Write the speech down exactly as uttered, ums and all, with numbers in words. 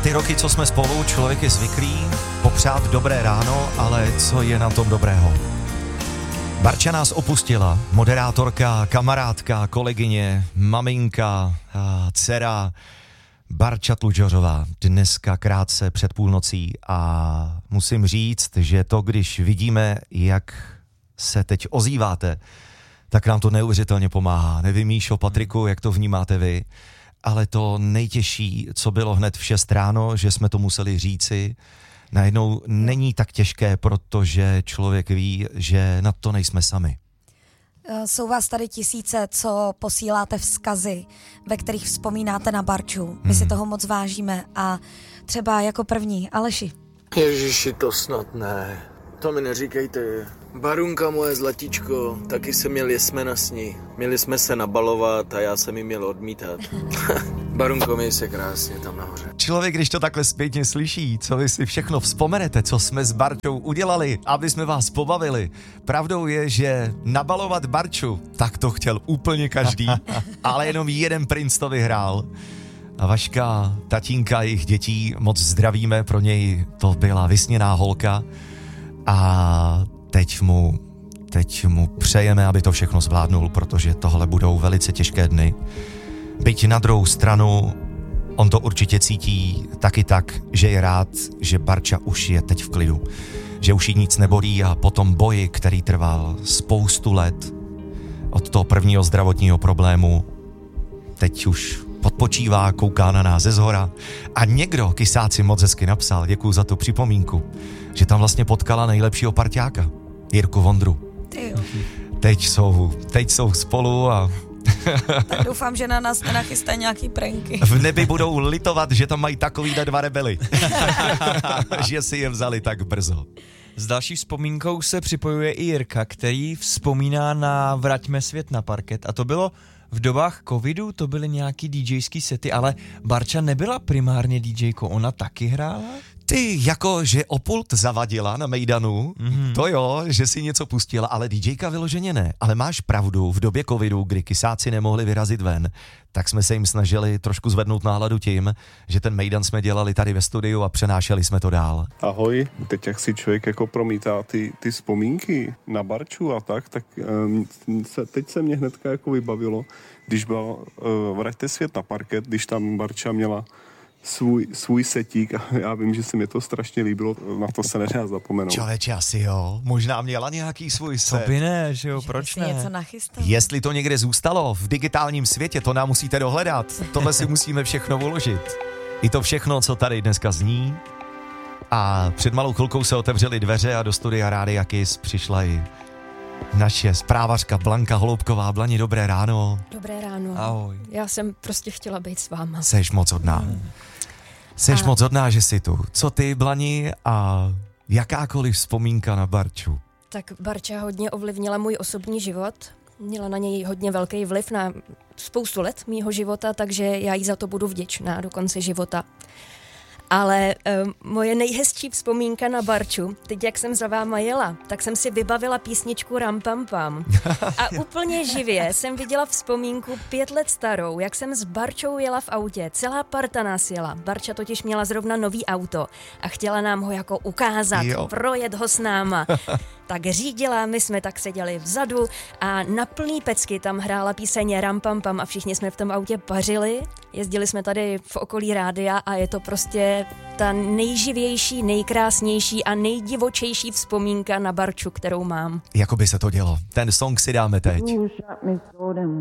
ty roky, co jsme spolu, člověk je zvyklý popřát dobré ráno, ale co je na tom dobrého? Barča nás opustila, moderátorka, kamarádka, kolegyně, maminka, dcera, Barča Tlučořová, dneska krátce před půlnocí a musím říct, že to, když vidíme, jak se teď ozýváte, tak nám to neuvěřitelně pomáhá. Nevím, Míšo, Patriku, jak to vnímáte vy, ale to nejtěžší, co bylo hned v šest ráno, že jsme to museli říci, najednou není tak těžké, protože člověk ví, že na to nejsme sami. Jsou vás tady tisíce, co posíláte vzkazy, ve kterých vzpomínáte na Barču. My hmm. si toho moc vážíme a třeba jako první, Aleši. Ježiši, to snad ne. To mi neříkejte. Barunka moje zlatíčko, taky se měli jsme na sní. Měli jsme se nabalovat a já jsem ji měl odmítat. Barunko, měj se krásně tam nahoře. Člověk, když to takhle zpětně slyší, co vy si všechno vzpomenete, co jsme s Barčou udělali, aby jsme vás pobavili. Pravdou je, že nabalovat Barču, tak to chtěl úplně každý, ale jenom jeden princ to vyhrál. A Vaška, tatínka jejich dětí, moc zdravíme, pro něj to byla vysněná holka. A teď mu, teď mu přejeme, aby to všechno zvládnul, protože tohle budou velice těžké dny. Byť na druhou stranu, on to určitě cítí taky tak, že je rád, že Barča už je teď v klidu. Že už jí nic nebolí a po tom boji, který trval spoustu let, od toho prvního zdravotního problému, teď už odpočívá, kouká na nás ze zhora. A někdo, kysáci, moc hezky napsal, děkuju za tu připomínku, že tam vlastně potkala nejlepšího parťáka, Jirku Vondru. Ty jo. Teď jsou, teď jsou spolu a... Tak doufám, že na nás nenachystá nějaký pranky. V nebi budou litovat, že tam mají takovýhle dva rebely. Že si je vzali tak brzo. S další vzpomínkou se připojuje i Jirka, který vzpomíná na Vraťme svět na parket. A to bylo v dobách covidu, to byly nějaký DJský sety, ale Barča nebyla primárně DJkou, ona taky hrála? Ty, jako, že o pult zavadila na mejdanu, mm-hmm. to jo, že si něco pustila, ale DJka vyloženě ne. Ale máš pravdu, v době covidu, kdy kysáci nemohli vyrazit ven, tak jsme se jim snažili trošku zvednout náladu tím, že ten mejdan jsme dělali tady ve studiu a přenášeli jsme to dál. Ahoj, teď jak si člověk jako promítá ty, ty vzpomínky na Barču a tak, tak um, se, teď se mě hnedka jako vybavilo, když byl uh, Vraťte svět na parket, když tam Barča měla svůj, svůj setík a já vím, že se mi to strašně líbilo, na to se nedá zapomenout. Čověče, asi jo, možná měla nějaký svůj set. To by ne, že jo, že proč ne? Něco nachystal. Jestli to někde zůstalo v digitálním světě, to nám musíte dohledat. Tohle si musíme všechno uložit. I to všechno, co tady dneska zní. A před malou chvilkou se otevřely dveře a do studia Rádia Kiss přišla i naše zprávařka Blanka Holoubková. Blani, dobré ráno. Dobré ráno. Ahoj. Já jsem prostě chtěla být s váma. Seš moc hodná. Hmm. Seš a... moc hodná, že jsi tu. Co ty, Blani, a jakákoliv vzpomínka na Barču? Tak Barča hodně ovlivnila můj osobní život. Měla na něj hodně velký vliv na spoustu let mýho života, takže já jí za to budu vděčná do konce života. Ale um, moje nejhezčí vzpomínka na Barču, teď jak jsem za váma jela, tak jsem si vybavila písničku Ram Pam Pam. A úplně živě jsem viděla vzpomínku pět let starou, jak jsem s Barčou jela v autě. Celá parta nás jela. Barča totiž měla zrovna nový auto a chtěla nám ho jako ukázat, jo. projet ho s náma. Tak řídila, my jsme tak seděli vzadu a na plný pecky tam hrála píseň Ram Pam Pam a všichni jsme v tom autě pařili. Jezdili jsme tady v okolí rádia a je to prostě ta nejživější, nejkrásnější a nejdivočejší vzpomínka na Barču, kterou mám. Jako by se to dělo. Ten song si dáme teď.